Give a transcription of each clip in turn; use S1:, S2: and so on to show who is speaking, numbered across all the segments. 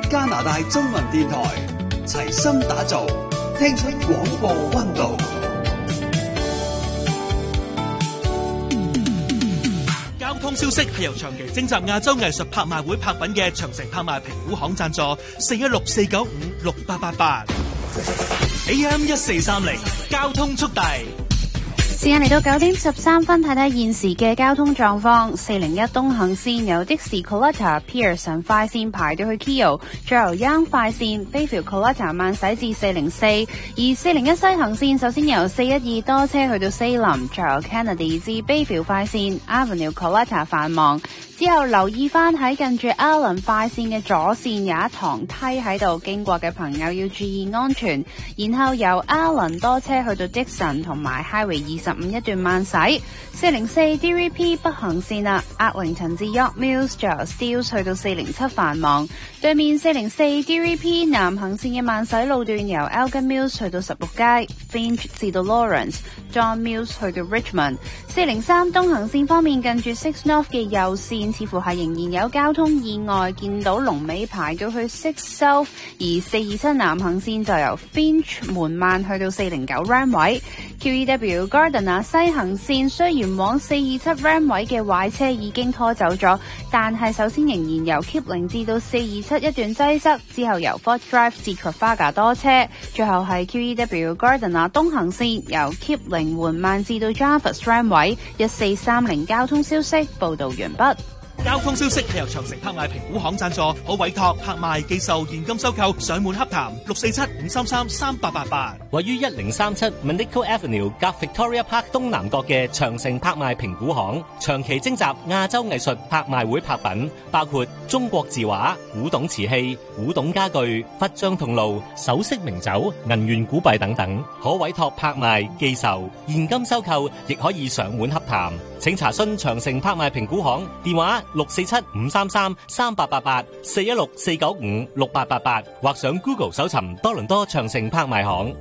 S1: 加拿大中文電台，齊心打造，聽出廣播溫度。
S2: 交通消息係由長期徵集亞洲藝術拍賣會拍品嘅長城拍賣評估行贊助，416-495-6888 AM 1430交通速遞。
S3: 時間嚟到9點13分，睇睇現時嘅交通狀況。401東行線由的士 Coletta Pearson 快線排到去 Keele， 再由 Yonge 快線 Bayview Coletta 慢駛至404。而401西行線首先由412多車去到Salem，再由 Kennedy 至 Bayview 快線 Avenue Coletta 繁忙。之後留意翻喺近住 Allen 快線嘅左線有一堂梯喺度，經過嘅朋友要注意安全。然後由 Allen 多車去到 Dixon 同埋 Highway 25一段慢駛。404 DVP 北行線啦 ，Eglinton 至 York Mills， 再由 Steeles 去到407繁忙。對面404 DVP 南行線嘅慢駛路段由 Elgin Mills 去到16街 ，Finch 至到 Lawrence，John Mills 去到 Richmond。403東行線方面，近住6 North 嘅右線似乎係仍然有交通意外，見到龍尾排到去6 South， 而427南行線就由 Finch 緩慢去到409 Ram 位。QEW Gardiner 西行線雖然往427 Ram 位嘅壞車已經拖走咗，但係首先仍然由 Kipling 至到427一段擠塞，之後由 Fort Drive 至 Trafalgar 多車，最後係 QEW Gardiner 東行線由 Kipling 緩慢至到 Jarvis Ram 位。1430交通消息報道完畢。
S2: 交通消息係由長城拍賣評估行贊助，可委託拍賣、寄售、現金收購、上門洽談，647-533-3888。
S4: 位於1037 Monaco Avenue 隔 Victoria Park 東南角嘅長城拍賣評估行，長期徵集亞洲藝術拍賣會拍品，包括中國字畫、古董瓷器、古董家具、忽章銅爐、首飾名酒、銀元古幣等等，可委託拍賣、寄售、現金收購，亦可以上門洽談。請查詢長城拍賣評估行電話647-533-3888 416-495-6888，或上 Google 搜尋多倫多長城拍賣行。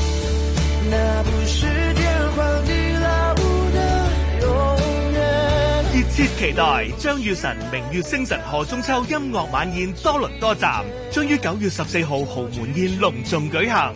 S2: 熱切期待張雨晨明月星辰賀中秋音樂晚宴多倫多站，將於9月14號豪門宴隆重舉行。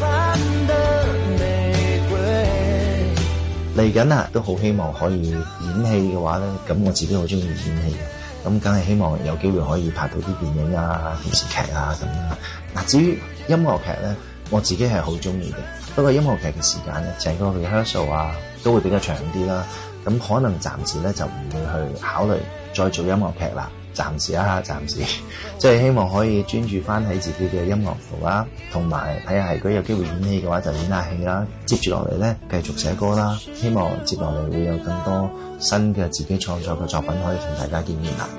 S5: 嚟緊啊，都好希望可以演戲嘅話咧，咁我自己好中意演戲嘅，咁梗係希望有機會可以拍到啲電影啊、電視劇啊咁樣。嗱，至於音樂劇咧，我自己係好中意嘅，不過音樂劇嘅時間咧，成個 rehearsal 啊都會比較長啲啦，咁可能暫時咧就唔會去考慮再做音樂劇啦。暫時即係希望可以專注翻喺自己嘅音樂度啦，同埋睇下如果有機會演戲嘅話就演下戲啦。接住落嚟咧，繼續寫歌啦，希望接落嚟會有更多新嘅自己創作嘅作品可以同大家見面啦。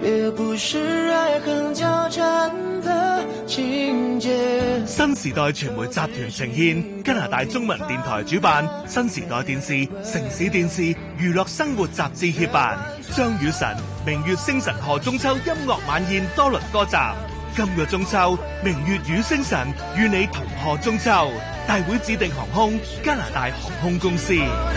S2: 新時代傳媒集團呈現，加拿大中文電台主辦，新時代電視、城市電視、娛樂生活雜誌協辦，張雨晨明月星辰賀中秋音樂晚宴多倫多站。今個中秋，明月與星辰與你同賀中秋。大會指定航空加拿大航空公司。